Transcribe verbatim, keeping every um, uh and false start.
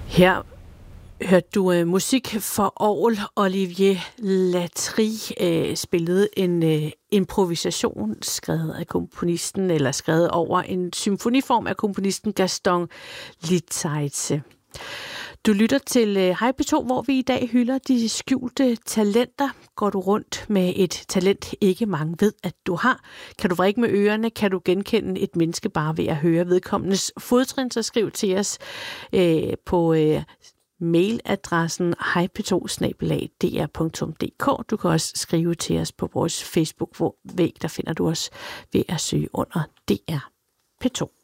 Her hørte du øh, musik for orgel. Olivier Latry øh, spillede en øh, improvisation skrevet af komponisten, eller skrevet over en symfoniform af komponisten Gaston Litzheitze. Du lytter til øh, Hej P to, hvor vi i dag hylder de skjulte talenter. Går du rundt med et talent, ikke mange ved, at du har? Kan du vrikke med ørerne? Kan du genkende et menneske bare ved at høre vedkommendes fodtrin? Så skriv til os øh, på øh, mailadressen hej p to snabel-a d r punktum d k. Du kan også skrive til os på vores Facebook-væg. Der finder du os ved at søge under D R P to.